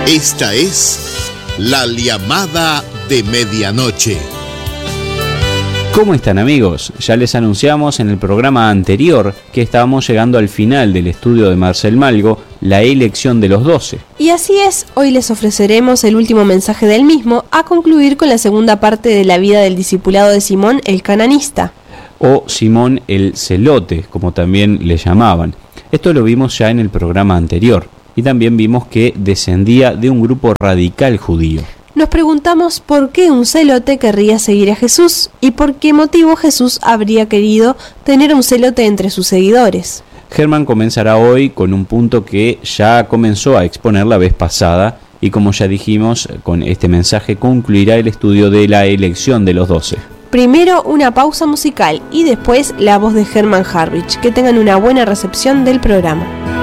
Esta es la llamada de medianoche. ¿Cómo están, amigos? Ya les anunciamos en el programa anterior que estábamos llegando al final del estudio de Marcel Malgo, La elección de los 12. Y así es, hoy les ofreceremos el último mensaje del mismo, a concluir con la segunda parte de la vida del discipulado de Simón el Cananista. O Simón el Celote, como también le llamaban. Esto lo vimos ya en el programa anterior. Y también vimos que descendía de un grupo radical judío. Nos preguntamos por qué un celote querría seguir a Jesús y por qué motivo Jesús habría querido tener un celote entre sus seguidores. Germán comenzará hoy con un punto que ya comenzó a exponer la vez pasada y, como ya dijimos, con este mensaje concluirá el estudio de la elección de los 12. Primero una pausa musical y después la voz de Hermann Harrich. Que tengan una buena recepción del programa.